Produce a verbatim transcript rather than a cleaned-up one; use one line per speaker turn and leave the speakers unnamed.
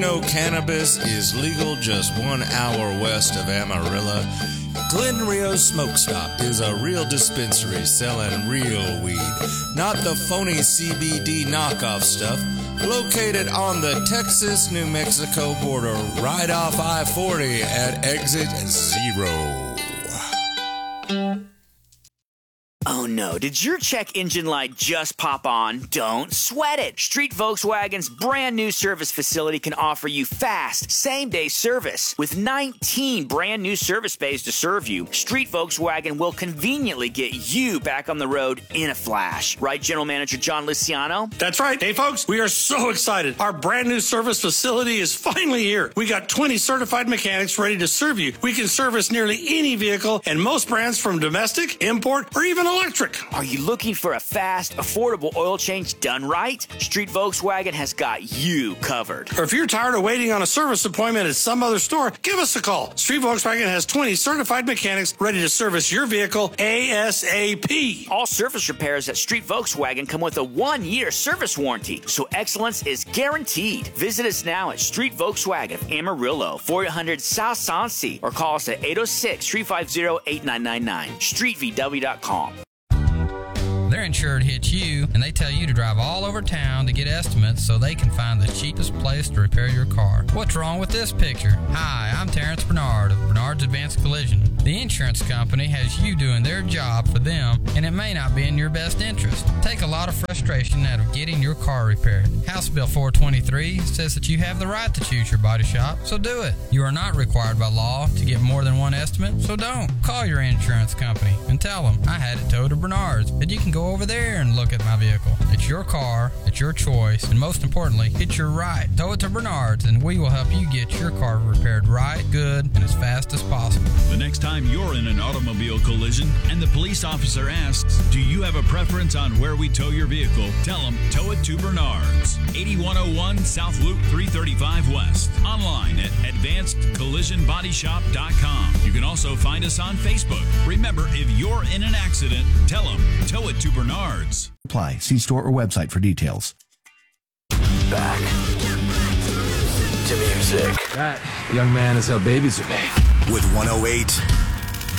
No cannabis is legal just one hour west of Amarillo. Glen Rio Smoke Stop is a real dispensary selling real weed, not the phony C B D knockoff stuff. Located on the Texas-New Mexico border, right off I forty at exit zero.
Oh no, did your check engine light just pop on? Don't sweat it. Street Volkswagen's brand new service facility can offer you fast, same-day service. With nineteen brand new service bays to serve you, Street Volkswagen will conveniently get you back on the road in a flash. Right, General Manager John Luciano?
That's right. Hey, folks, we are so excited. Our brand new service facility is finally here. We got twenty certified mechanics ready to serve you. We can service nearly any vehicle and most brands from domestic, import, or even electric.
Are you looking for a fast, affordable oil change done right? Street Volkswagen has got you covered.
Or if you're tired of waiting on a service appointment at some other store, give us a call. Street Volkswagen has twenty certified mechanics ready to service your vehicle ASAP.
All service repairs at Street Volkswagen come with a one-year service warranty, so excellence is guaranteed. Visit us now at Street Volkswagen of Amarillo, four hundred South Sansi, or call us at eight oh six, three five zero, eight nine nine nine, street v w dot com.
Their insured hits you, and they tell you to drive all over town to get estimates so they can find the cheapest place to repair your car. What's wrong with this picture? Hi, I'm Terrence Bernard of Bernard's Advanced Collision. The insurance company has you doing their job for them, and it may not be in your best interest. Take a lot of frustration out of getting your car repaired. House Bill four twenty-three says that you have the right to choose your body shop, so do it. You are not required by law to get more than one estimate, so don't. Call your insurance company and tell them I had it towed to Bernard's, and you can go over there and look at my vehicle. It's your car, it's your choice, and most importantly, it's your right. Tow it to Bernard's, and we will help you get your car repaired right, good, and as fast as possible.
The next time you're in an automobile collision and the police officer asks, do you have a preference on where we tow your vehicle? Tell them, tow it to Bernard's, eighty-one oh one South Loop three thirty-five West. Online at advanced collision body shop dot com. You can also find us on Facebook. Remember, if you're in an accident, tell them, tow it to Bernard's.
Apply. See store or website for details.
Back to music.
That, young man, is how babies are made.
With one oh eight